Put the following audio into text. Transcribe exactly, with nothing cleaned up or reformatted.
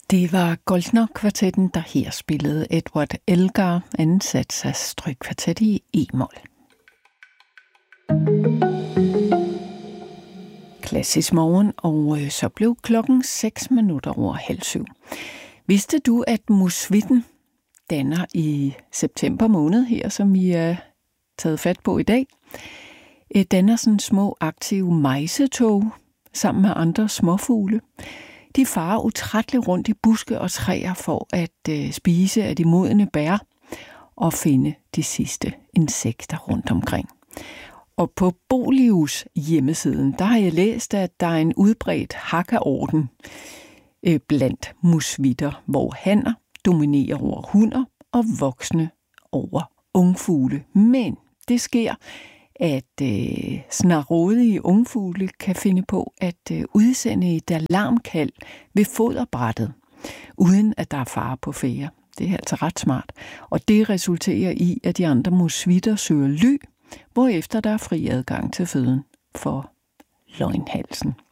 Det var Goldner-kvartetten, der her spillede Edward Elgar, anden sats af strykkvartet i e-mol. Klassisk morgen, og så blev klokken seks minutter over halv syv. Vidste du, at musvitten danner i september måned her, som vi er taget fat på i dag, danner sådan små aktive mejsetog sammen med andre småfugle. De farer utrætteligt rundt i buske og træer for at øh, spise af de modne bær og finde de sidste insekter rundt omkring. Og på Bolius hjemmesiden, der har jeg læst, at der er en udbredt hakkeorden øh, blandt musvitter, hvor hanner dominerer over hunner og voksne over ungfugle. Men det sker, at øh, snarrådige ungfugle kan finde på at øh, udsende et alarmkald ved foderbrættet, uden at der er fare på færde. Det er altså ret smart. Og det resulterer i, at de andre musvitter søger ly, hvorefter der er fri adgang til føden for løgnhalsen.